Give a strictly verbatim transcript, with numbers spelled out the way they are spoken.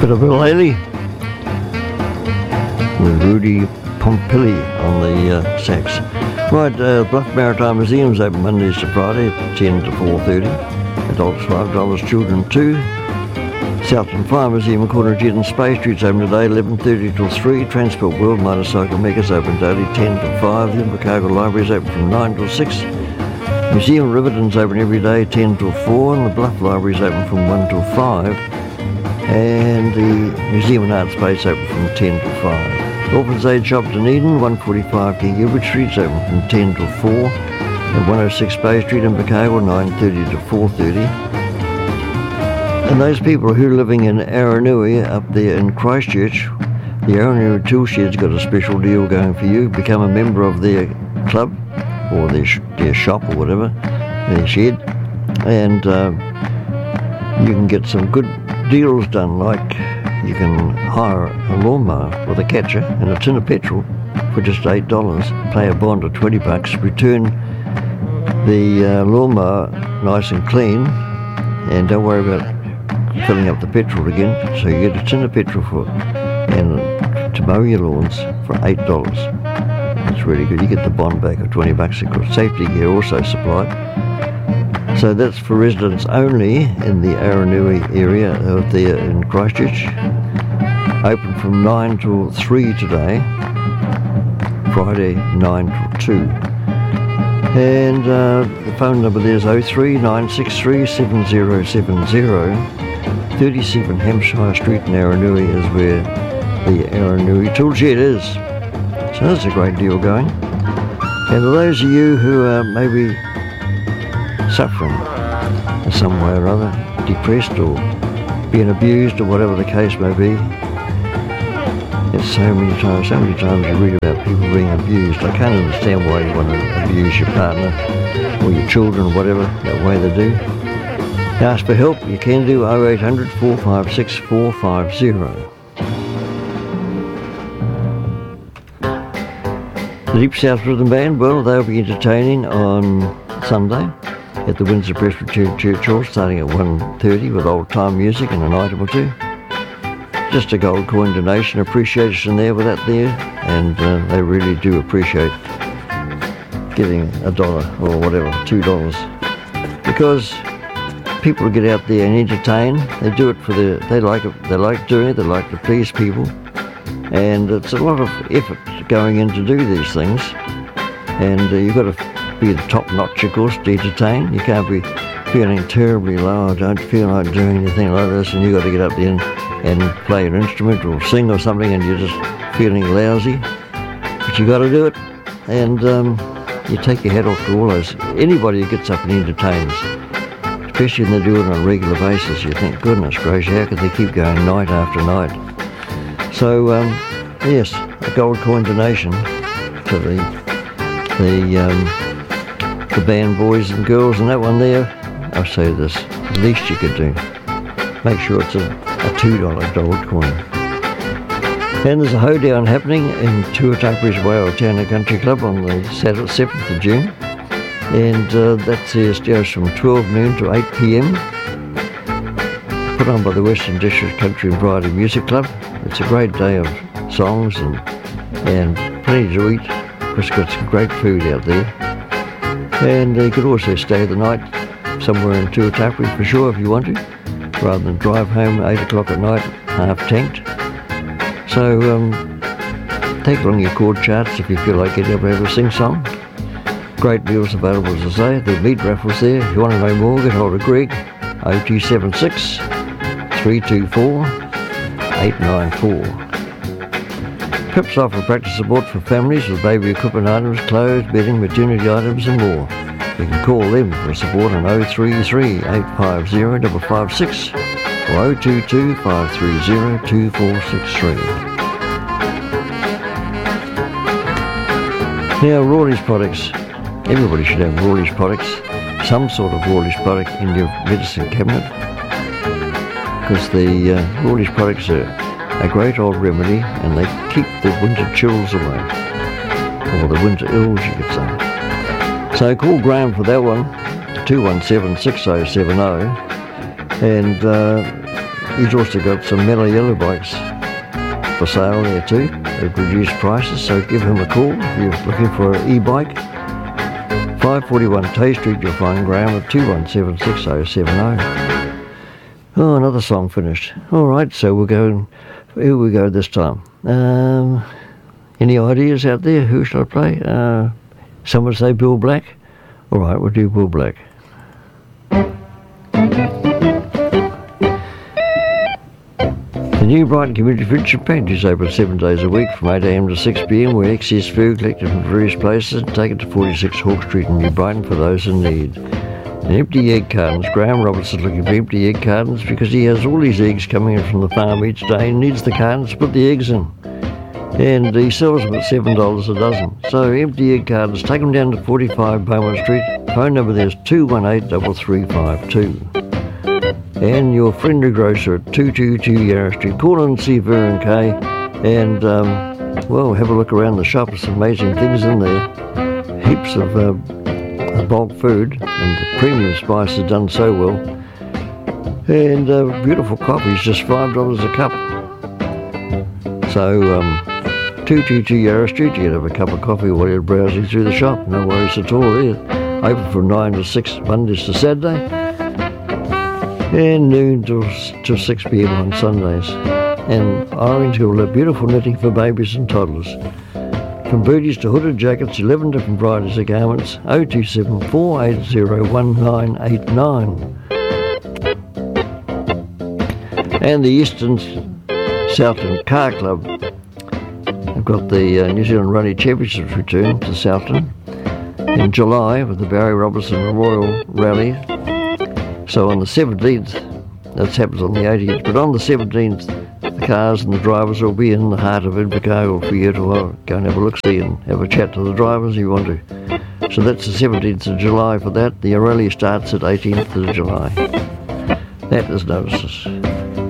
Bit of a lady with Rudy Pompili on the uh, sax. Right, uh, Bluff Maritime Museum's open Mondays to Friday, ten to four thirty. Adults five dollars, children two. Southern Fire Museum, corner of Jet and Space Street's open today, eleven thirty till three. Transport World Motorcycle Mega's open daily, ten to five. The Invercargill Library's open from nine till six. Museum Riverton's open every day, ten till four. And the Bluff Library's open from one till five. And the Museum and Art Space open from ten to five. Orphans Aid Shop Dunedin, one forty-five King Gilbert Street's open from ten till four. And one oh six Bay Street in Invercargill, nine thirty to four thirty. And those people who are living in Aranui up there in Christchurch, the Aranui Tool Shed's got a special deal going for you. Become a member of their club or their, sh- their shop or whatever, their shed, and uh, you can get some good deals done, like you can hire a lawnmower with a catcher and a tin of petrol for just eight dollars, pay a bond of twenty bucks, return the uh, lawnmower nice and clean, and don't worry about filling up the petrol again. So you get a tin of petrol for and to mow your lawns for eight dollars. That's really good. You get the bond back of twenty bucks. Of course, safety gear also supplied. So that's for residents only in the Aranui area out there in Christchurch. Open from nine till three today, Friday nine till two. And uh, the phone number there is oh three nine six three seven oh seven oh. thirty-seven Hampshire Street in Aranui is where the Aranui Tool Shed is. So that's a great deal going. And for those of you who are maybe suffering in some way or other, depressed or being abused or whatever the case may be, it's so many times, so many times you read about people being abused. I can't understand why you want to abuse your partner or your children, whatever, that way they do. Ask for help, you can do oh eight hundred, four five six, four five oh. The Deep South Rhythm Band, well, they'll be entertaining on Sunday at the Windsor Presbyterian Church Hall, starting at one thirty with old-time music and an item or two. Just a gold coin donation, appreciation there with that there, and uh, they really do appreciate getting a dollar or whatever, two dollars, because people get out there and entertain. They do it for the, they like it, they like doing it, they like to please people, and it's a lot of effort going in to do these things, and uh, you've got to be the top notch, of course, to entertain. You can't be feeling terribly low, I don't feel like doing anything like this, and you've got to get up there and, and play an instrument or sing or something, and you're just feeling lousy, but you got to do it, and um, you take your hat off to all those, anybody who gets up and entertains, especially when they do it on a regular basis. You think, goodness gracious, how could they keep going night after night? So, um, yes, a gold coin donation to the the um, the band boys and girls, and that one there, I'll say this, the least you could do, make sure it's a, a two dollar gold coin. And there's a hoedown happening in Tuatapui's Whale Town and Country Club on the Saturday, seventh of June. And uh, that says goes from twelve noon to eight p.m. Put on by the Western District Country and Variety Music Club. It's a great day of songs and and plenty to eat. Of course, got some great food out there. And uh, you could also stay the night somewhere in Tuatapui for sure if you want to, rather than drive home at eight o'clock at night half tanked. So um, take along your chord charts if you feel like getting up and have a sing-song. Great deals available, as I say. The meat raffles there. If you want to know more, get hold of Greg, oh two seven six, three two four, eight nine four. Pips offer practice support for families with baby equipment items, clothes, bedding, maternity items and more. You can call them for support on oh three three, eight five oh, five five six or oh two two, five three oh, two four six three. Now, Rawley's products. Everybody should have Rawley's products, some sort of Rawley's product in your medicine cabinet, because the uh, Rawley's products are a great old remedy and they keep the winter chills away, or the winter ills you could say. So call Graham for that one, two one seven, six oh seven oh, and uh, he's also got some mellow yellow bikes for sale there too at reduced prices, so give him a call if you're looking for an e-bike. five forty-one Tay Street, you'll find Graham at two one seven six zero seven zero. Oh, another song finished. Alright, so we'll go, here we go this time. Um, any ideas out there? Who shall I play? Uh, some would say Bill Black. Alright, we'll do Bill Black. The New Brighton Community Food Bank is open seven days a week from eight a m to six p m, where excess food collected from various places and taken to forty-six Hawke Street in New Brighton for those in need. And empty egg cartons. Graham Roberts is looking for empty egg cartons because he has all his eggs coming in from the farm each day and needs the cartons to put the eggs in. And he sells them at seven dollars a dozen. So empty egg cartons, take them down to forty-five Beaumont Street. Phone number there is two one eight, three three five two. And your friendly grocer at two twenty-two Yarra Street. Call in and see Vern Kay and, um, well, have a look around the shop. There's some amazing things in there. Heaps of uh, bulk food, and the premium spice has done so well. And uh, beautiful coffees, just five dollars a cup. So, um, two twenty-two Yarra Street, you can have a cup of coffee while you're browsing through the shop. No worries at all there. Open from nine to six, Mondays to Saturday. And noon till, till six p m on Sundays. And orange will have beautiful knitting for babies and toddlers. From booties to hooded jackets, eleven different varieties of garments. oh two seven, four eight zero, one nine eight nine. And the Eastern Southland Car Club have got the uh, New Zealand Rally Championships return to Southland in July with the Barry Robertson Memorial Rally. So on the seventeenth, that happens on the eighteenth, but on the seventeenth, the cars and the drivers will be in the heart of Invercargill for you to uh, go and have a look-see and have a chat to the drivers if you want to. So that's the seventeenth of July for that. The rally starts at eighteenth of July. That is notices.